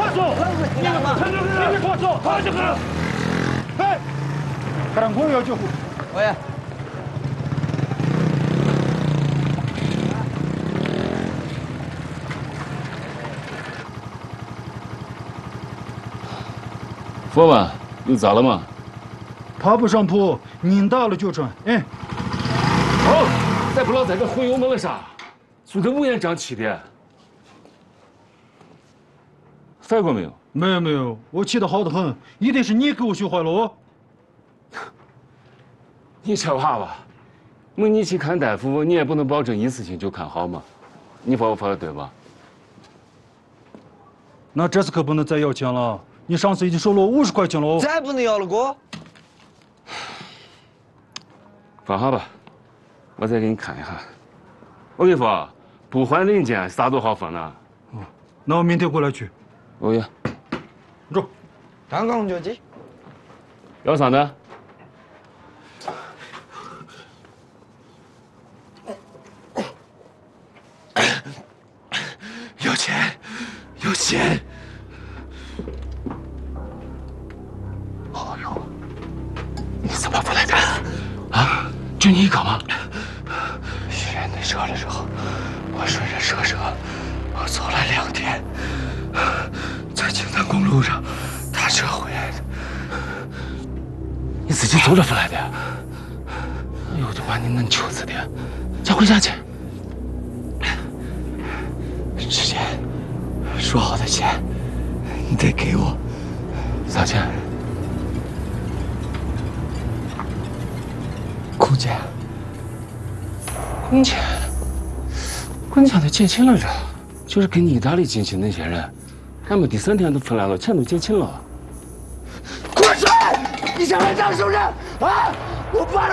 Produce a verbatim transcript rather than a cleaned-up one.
放手！你干嘛？你别放手！放手！哎，赶快要救护！ 喂。 佛吧，又咋了嘛？ 爬不上坡，拧大了就转。哎， 好，再不老在这忽悠我们了啥？说的乌烟瘴气的。翻过没有？ 没有没有，我气得好得很，一定是你给我学坏了哦。 你这话吧，问你去看大夫，你也不能保证一次性就看好嘛。你说我说的对吧？ 那这次可不能再要钱了。你上次已经收了我五十块钱了哦。 再不能要了哥。 放好吧，我再给你看一下。我跟你说，不换零件啥都好分呢。 哦，那我明天过来取。 哦呀， 走。 刚刚就急。 要啥呢？ 有钱，有钱。 哦哟，你怎么不来的？啊，就你一个吗？ 许愿那车的时候，我顺着车辙，我走了两天，在青藏公路上打车回来的。 你自己走着回来的？哎呦，我就把你嫩球子的，再回家去。 之前说好的钱，你得给我。 啥钱？ 工钱。 工钱？工钱都结清了这，就是跟你意大利进去那些人，俺们第三天都出来了，钱都结清了。 滚出来！你想来当熟人啊？我爸。